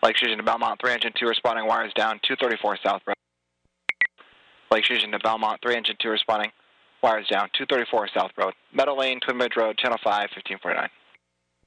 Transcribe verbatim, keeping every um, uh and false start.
Lake Fusion to Belmont three engine two responding, wires down, two thirty-four South Road. Lake Fusion to Belmont three engine two responding, wires down, two thirty-four South Road. Meadow Lane, Twin Bridge Road, channel five, fifteen forty-nine.